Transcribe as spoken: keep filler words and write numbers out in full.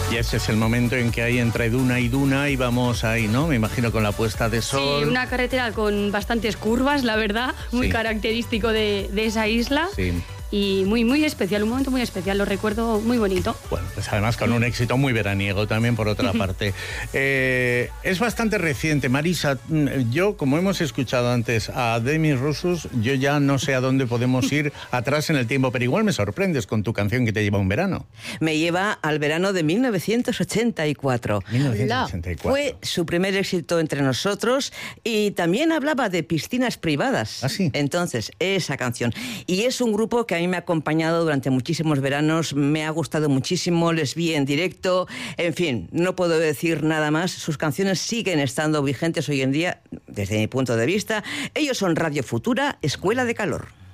Y ese es el momento en que hay entre duna y duna y vamos ahí, ¿no? Me imagino con la puesta de sol. Sí, una carretera con bastantes curvas, la verdad, muy sí. característico de, de esa isla. Sí. Y muy, muy especial, un momento muy especial, lo recuerdo muy bonito. Bueno, pues además con un éxito muy veraniego también, por otra parte. Eh, es bastante reciente, Marisa. Yo, como hemos escuchado antes a Demis Roussos, yo ya no sé a dónde podemos ir atrás en el tiempo, pero igual me sorprendes con tu canción que te lleva a un verano. Me lleva al verano de mil novecientos ochenta y cuatro. mil novecientos ochenta y cuatro. Fue su primer éxito entre nosotros y también hablaba de piscinas privadas. ¿Ah, sí? Entonces, esa canción. Y es un grupo que a mí me ha acompañado durante muchísimos veranos, me ha gustado muchísimo, les vi en directo, en fin, no puedo decir nada más. Sus canciones siguen estando vigentes hoy en día, desde mi punto de vista. Ellos son Radio Futura, Escuela de Calor.